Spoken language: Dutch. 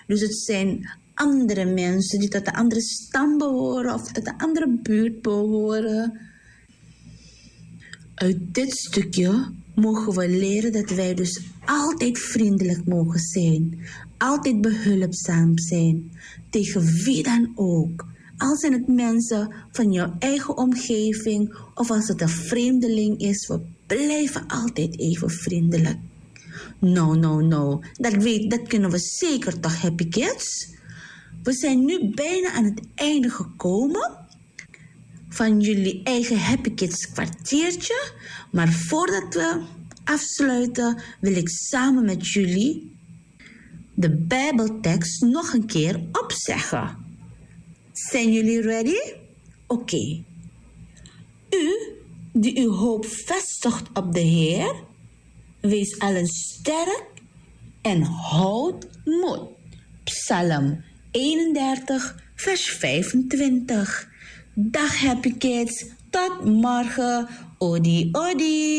Dus het zijn andere mensen die tot een andere stam behoren of tot een andere buurt behoren. Uit dit stukje mogen we leren dat wij dus altijd vriendelijk mogen zijn. Altijd behulpzaam zijn. Tegen wie dan ook. Al zijn het mensen van jouw eigen omgeving of als het een vreemdeling is, we blijven altijd even vriendelijk. Nou. Dat kunnen we zeker toch, Happy Kids? We zijn nu bijna aan het einde gekomen van jullie eigen Happy Kids kwartiertje. Maar voordat we afsluiten, wil ik samen met jullie de Bijbeltekst nog een keer opzeggen. Zijn jullie ready? Oké. U, die uw hoop vestigt op de Heer, wees allen sterk en houd moed. Psalm 31, vers 25. Dag Happy Kids, tot morgen. Odi, odi.